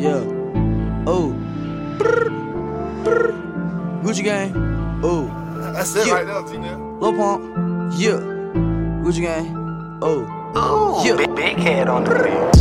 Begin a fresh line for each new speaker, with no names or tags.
Yeah. Oh. Gucci gang. Oh.
That's it right there, T-Nell.
Lil Pump. Yeah. Gucci gang. Oh.
Ooh,
Yeah.
big head on the wheel.